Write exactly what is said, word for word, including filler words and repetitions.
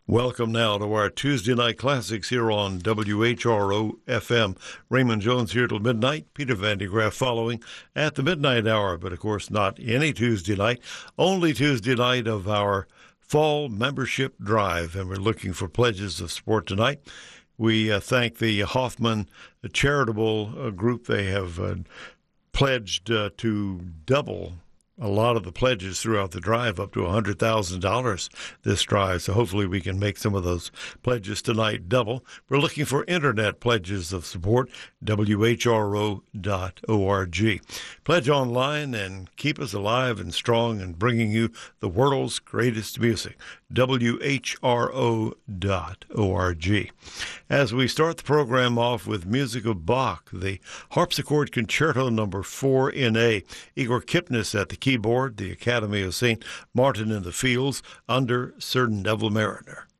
Welcome now to our Tuesday Night Classics here on W H R O F M. Raymond Jones here till midnight. Peter Van de Graaff following at the midnight hour, but of course not any Tuesday night, only Tuesday night of our fall membership drive, and we're looking for pledges of support tonight. We uh, thank the Hoffman charitable uh, group. They have uh, pledged uh, to double a lot of the pledges throughout the drive, up to one hundred thousand dollars this drive. So hopefully we can make some of those pledges tonight double. We're looking for internet pledges of support, W H R O dot org. Pledge online and keep us alive and strong and bringing you the world's greatest music, W H R O dot org. As we start the program off with music of Bach, the Harpsichord Concerto number four in A, Igor Kipnis at the keyboard, the Academy of Saint Martin in the Fields, under Sir Neville Mariner.